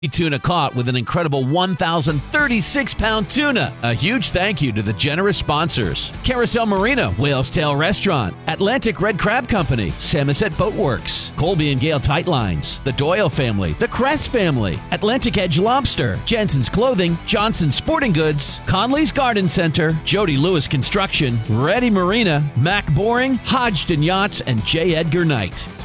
Tuna caught with an incredible 1,036-pound tuna. A huge thank you to the generous sponsors: Carousel Marina, Whale's Tail Restaurant, Atlantic Red Crab Company, Samoset Boat Works, Colby and Gale Tight Lines, the Doyle family, the Crest family, Atlantic Edge Lobster, Jensen's Clothing, Johnson's Sporting Goods, Conley's Garden Center, Jody Lewis Construction, Ready Marina, Mac Boring, Hodgson Yachts, and J. Edgar Knight.